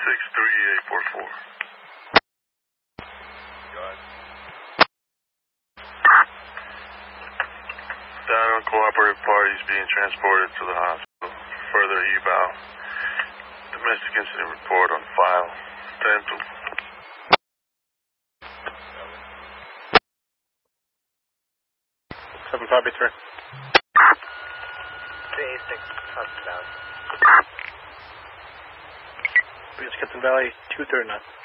63844. Down uncooperative parties being transported to the hospital. Further eval. Domestic incident report on file. Dental. 753. 386, Hudson Valley. Bridge Captain Valley, 239.